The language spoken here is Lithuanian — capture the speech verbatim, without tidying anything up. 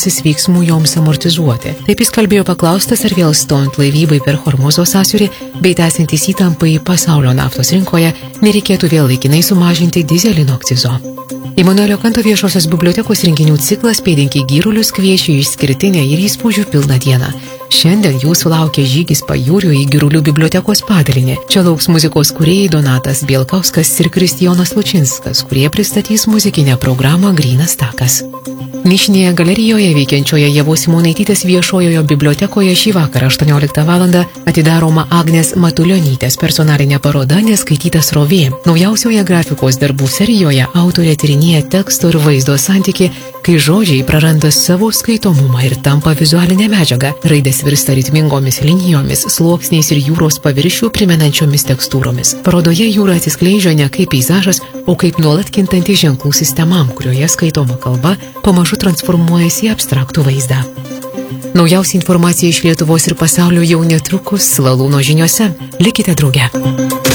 imsis veiksmų joms amortizuoti. Taip jis kalbėjo paklaustas, ar vėl stojant laivybai per Hormuzo sąsiaurį bei tęsiantis įtampai pasaulio naftos rinkoje nereikėtų vėl laikinai sumažinti dyzelino akcizo. Imanuelio Kanto viešosios bibliotekos renginių ciklas Pėdink į gyrulius kviečia išskirtinę ir įspūdžių pilną dieną. Šiandien jūsų laukia žygis pajūriu į Girulių bibliotekos padalinį. Čia lauks muzikos kūrėjai Donatas Bielkauskas ir Kristijonas Lučinskas, kurie pristatys muzikinę programą Grynas takas. Nišinėje galerijoje veikiančioje Ievos Simonaitytės viešojoje bibliotekoje šį vakarą aštuonioliktą valandą atidaroma Agnės Matulionytės personalinė paroda Neskaityta srovė. Naujausioje grafikos darbų serijoje autorė tyrinėja teksto ir vaizdo santykį, kai žodžiai praranda savo skaitomumą ir tampa vizualinė medžiaga. Raidės virsta ritmingomis linijomis, sluoksniais ir jūros paviršių primenančiomis tekstūromis. Parodoje jūra atsiskleidžia ne kaip peizažas, o kaip nuolat kintanti ženklų sistema, kurioje skaitoma kalba pamažu transformuojasi į abstraktų vaizdą. Naujausia informacija iš Lietuvos ir pasaulio jau netrukus Lalūno žiniose. Likite drauge.